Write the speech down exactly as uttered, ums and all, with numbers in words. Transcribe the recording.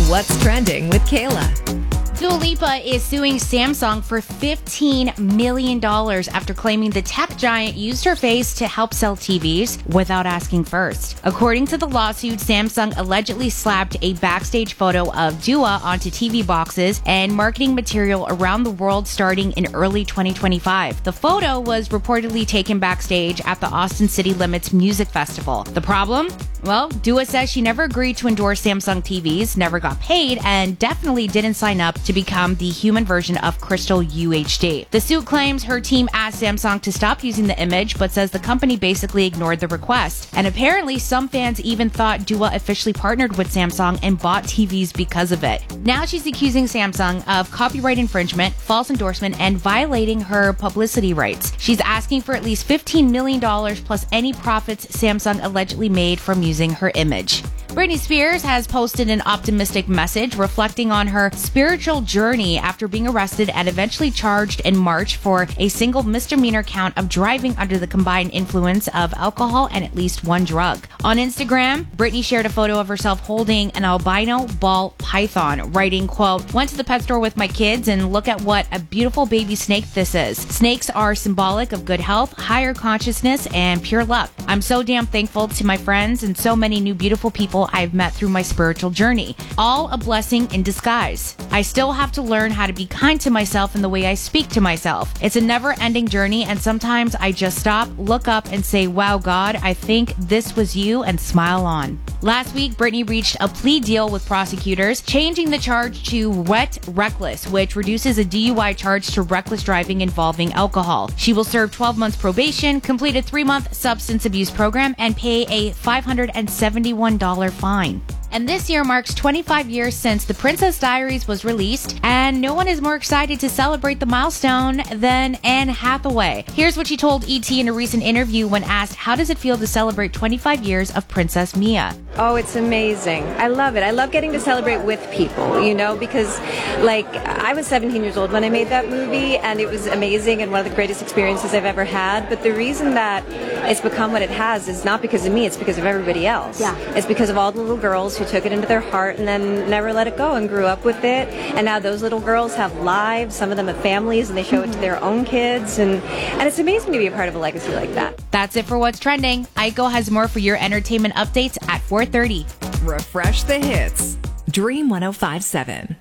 What's Trending with Kayla. Dua Lipa is suing Samsung for fifteen million dollars after claiming the tech giant used her face to help sell T Vs without asking first. According to the lawsuit, Samsung allegedly slapped a backstage photo of Dua onto T V boxes and marketing material around the world starting in early twenty twenty-five. The photo was reportedly taken backstage at the Austin City Limits Music Festival. The problem? Well, Dua says she never agreed to endorse Samsung T Vs, never got paid, and definitely didn't sign up to become the human version of Crystal U H D. The suit claims her team asked Samsung to stop using the image, but says the company basically ignored the request. And apparently, some fans even thought Dua officially partnered with Samsung and bought T Vs because of it. Now she's accusing Samsung of copyright infringement, false endorsement, and violating her publicity rights. She's asking for at least fifteen million dollars plus any profits Samsung allegedly made from using her image. Britney Spears has posted an optimistic message reflecting on her spiritual journey after being arrested and eventually charged in March for a single misdemeanor count of driving under the combined influence of alcohol and at least one drug. On Instagram, Britney shared a photo of herself holding an albino ball python, writing, quote, "Went to the pet store with my kids and look at what a beautiful baby snake this is. Snakes are symbolic of good health, higher consciousness, and pure luck. I'm so damn thankful to my friends and so many new beautiful people I've met through my spiritual journey. All a blessing in disguise. I still have to learn how to be kind to myself in the way I speak to myself. It's a never-ending journey, and sometimes I just stop, look up, and say, wow, God, I think this was you, and smile on." Last week, Britney reached a plea deal with prosecutors, changing the charge to wet reckless, which reduces a D U I charge to reckless driving involving alcohol. She will serve twelve months probation, complete a three-month substance abuse program, and pay a five hundred seventy-one dollars fine. And this year marks twenty-five years since The Princess Diaries was released, and no one is more excited to celebrate the milestone than Anne Hathaway. Here's what she told E T in a recent interview when asked, how does it feel to celebrate twenty-five years of Princess Mia? Oh, it's amazing. I love it. I love getting to celebrate with people, you know, because, like, I was seventeen years old when I made that movie, and it was amazing and one of the greatest experiences I've ever had. But the reason that it's become what it has is not because of me, it's because of everybody else. Yeah. It's because of all the little girls who took it into their heart and then never let it go and grew up with it. And now those little girls have lives, some of them have families, and they show it to their own kids. And, and it's amazing to be a part of a legacy like that. That's it for What's Trending. Aiko has more for your entertainment updates at four thirty. Refresh the hits. Dream one oh five point seven.